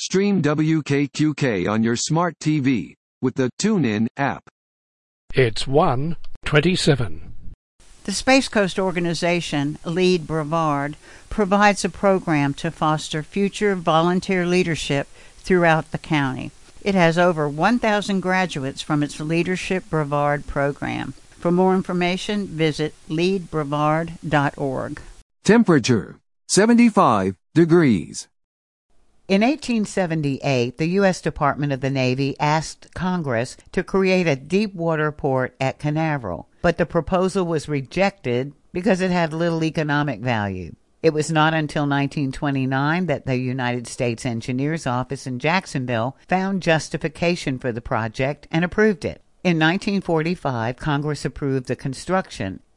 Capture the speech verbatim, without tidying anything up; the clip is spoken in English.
Stream W K Q K on your smart T V with the TuneIn app. It's one twenty-seven. The Space Coast organization, Lead Brevard, provides a program to foster future volunteer leadership throughout the county. It has over one thousand graduates from its Leadership Brevard program. For more information, visit lead brevard dot org. Temperature, seventy-five degrees. In eighteen seventy-eight, the U S Department of the Navy asked Congress to create a deep water port at Canaveral, but the proposal was rejected because it had little economic value. It was not until nineteen twenty-nine that the United States Engineers Office in Jacksonville found justification for the project and approved it. In nineteen forty-five, Congress approved the construction,